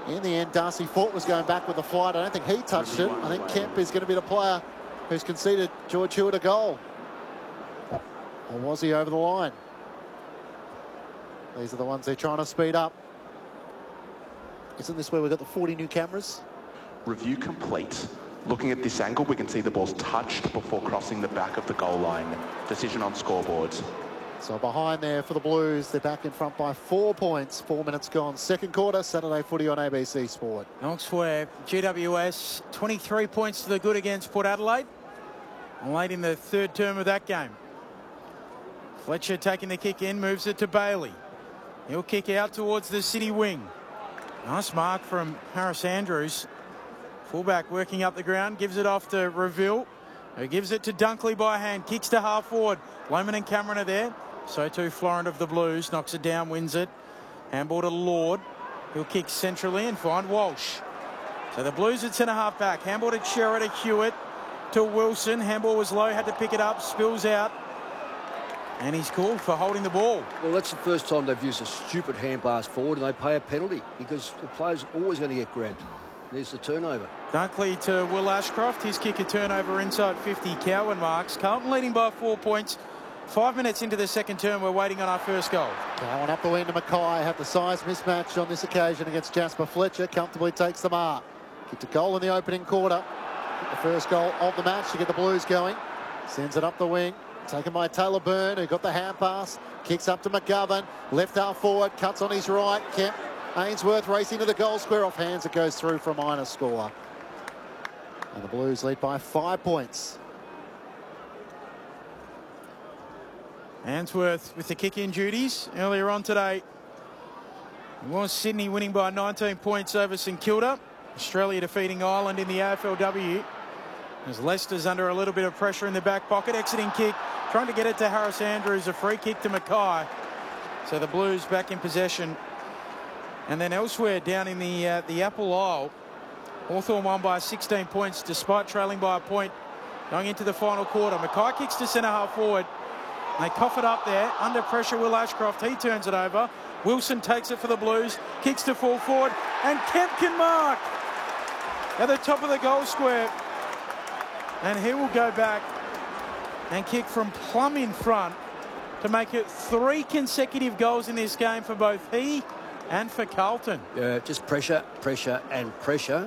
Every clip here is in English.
In the end, Darcy Fort was going back with the flight. I don't think he touched it. I think Kemp is going to be the player who's conceded George Hewitt a goal. Or was he over the line? These are the ones they're trying to speed up. Isn't this where we've got the 40 new cameras? Review complete. Looking at this angle, we can see the ball's touched before crossing the back of the goal line. Decision on scoreboard. So behind there for the Blues. They're back in front by 4 points. 4 minutes gone. Second quarter, Saturday footy on ABC Sport. Elsewhere, GWS 23 points to the good against Port Adelaide. Late in the third term of that game. Fletcher taking the kick in, moves it to Bailey. He'll kick out towards the city wing. Nice mark from Harris Andrews. Fullback working up the ground, gives it off to Reville, who gives it to Dunkley by hand, kicks to half forward. Loman and Cameron are there. So too Florent of the Blues, knocks it down, wins it. Handball to Lord. He'll kick centrally and find Walsh. So the Blues at centre half back. Handball to Chera, to Hewitt, to Wilson. Handball was low, had to pick it up, spills out. And he's called for holding the ball. Well, that's the first time they've used a stupid hand pass forward and they pay a penalty because the player's always going to get grabbed. There's the turnover. Dunkley to Will Ashcroft. His kick a turnover inside 50. Cowan marks. Carlton leading by 4 points. 5 minutes into the second term. We're waiting on our first goal. Cowan up the wing to Mackay. Have the size mismatch on this occasion against Jasper Fletcher. Comfortably takes the mark. Kicked a goal in the opening quarter. The first goal of the match to get the Blues going. Sends it up the wing. Taken by Taylor Byrne, who got the hand pass. Kicks up to McGovern. Left half forward. Cuts on his right. Kemp. Ainsworth racing to the goal square. Off hands. It goes through for a minor score. And the Blues lead by 5 points. Ainsworth with the kick-in duties earlier on today. It was Sydney winning by 19 points over St Kilda. Australia defeating Ireland in the AFLW. As Leicester's under a little bit of pressure in the back pocket. Exiting kick, trying to get it to Harris Andrews. A free kick to Mackay. So the Blues back in possession. And then elsewhere down in the Apple Isle, Hawthorn won by 16 points despite trailing by a point going into the final quarter. Mackay kicks to centre half forward. They cough it up there. Under pressure, Will Ashcroft. He turns it over. Wilson takes it for the Blues. Kicks to full forward. And Kemp can mark at the top of the goal square. And he will go back and kick from plumb in front to make it 3 consecutive goals in this game for both he and for Carlton. Yeah, just pressure, pressure and pressure.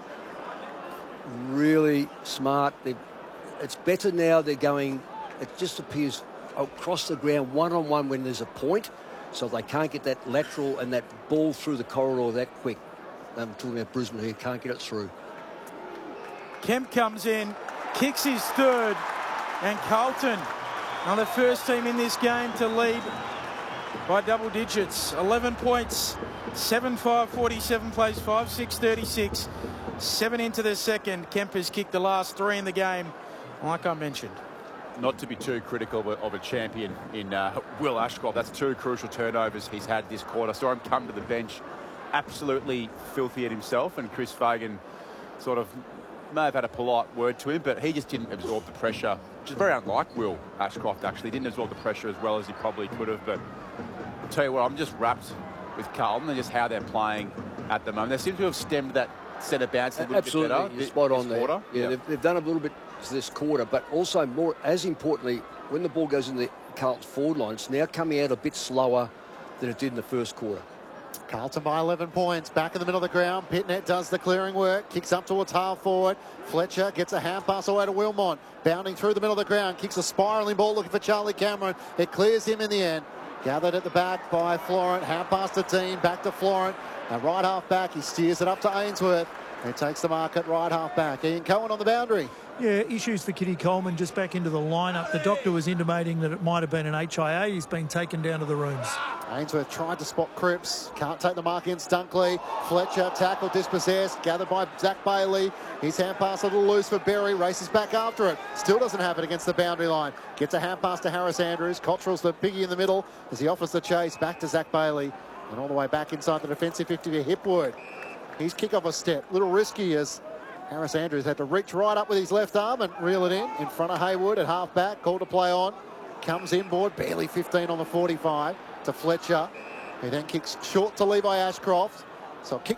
Really smart. It's better now they're going, it just appears, across the ground one-on-one when there's a point, so they can't get that lateral and that ball through the corridor that quick. I'm talking about Brisbane here, can't get it through. Kemp comes in, kicks his third, and Carlton are the first team in this game to lead by double digits. 11 points, 7-5, 47 plays, 5-6, 36. 7 into the second. Kemp has kicked the last 3 in the game, like I mentioned. Not to be too critical of a champion in Will Ashcroft. That's 2 crucial turnovers he's had this quarter. Saw him come to the bench absolutely filthy at himself, and Chris Fagan sort of may have had a polite word to him, but he just didn't absorb the pressure, which is very unlike Will Ashcroft, actually. Didn't absorb the pressure as well as he probably could have. But I'll tell you what, I'm just wrapped with Carlton and just how they're playing at the moment. They seem to have stemmed that centre bounce a little bit better. You're spot on there. Quarter. Yeah, they've done a little bit this quarter, but also more, as importantly, when the ball goes in the Carlton forward line, it's now coming out a bit slower than it did in the first quarter. Carlton by 11 points. Back in the middle of the ground. Pitnet does the clearing work. Kicks up towards half forward. Fletcher gets a hand pass away to Wilmot. Bounding through the middle of the ground. Kicks a spiralling ball looking for Charlie Cameron. It clears him in the end. Gathered at the back by Florent. Hand pass to Dean. Back to Florent. And right half back. He steers it up to Ainsworth. He takes the mark at right half back. Ian Cohen on the boundary. Yeah, issues for Kitty Coleman just back into the lineup. The doctor was intimating that it might have been an HIA. He's been taken down to the rooms. Ainsworth tried to spot Cripps. Can't take the mark against Dunkley. Fletcher, tackle, dispossessed. Gathered by Zach Bailey. His hand pass a little loose for Berry. Races back after it. Still doesn't have it against the boundary line. Gets a hand pass to Harris Andrews. Cottrell's the biggie in the middle as he offers the chase. Back to Zach Bailey. And all the way back inside the defensive 50 to Hipwood. His kick off a step. Little risky as Harris Andrews had to reach right up with his left arm and reel it in front of Haywood at half back. Called to play on. Comes inboard. Barely 15 on the 45 to Fletcher. He then kicks short to Levi Ashcroft. So kick